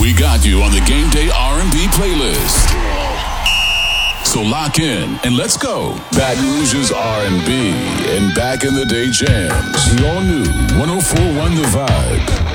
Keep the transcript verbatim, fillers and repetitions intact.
We got you on the Game Day R and B playlist. So lock in and let's go. Baton Rouge's R and B and back in the day jams. The all new one oh four point one The Vibe.